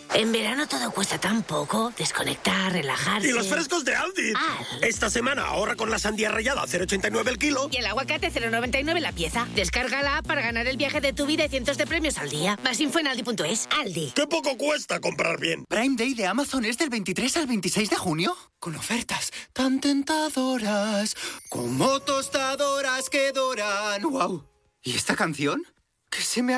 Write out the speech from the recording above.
En verano todo cuesta tan poco. Desconectar, relajarse. ¡Y los frescos de Aldi! Esta semana ahorra con la sandía rallada a 0,89 el kilo. Y el aguacate 0,99 la pieza. Descarga la app para ganar el viaje de tu vida y cientos de premios al día. Más info en Aldi.es. Aldi. ¡Qué poco cuesta comprar bien! Prime Day de Amazon es del 23 al 26 de junio. Con ofertas tan tentadoras como tostadoras que doran. ¡Wow! ¿Y esta canción? ¿Qué se me ha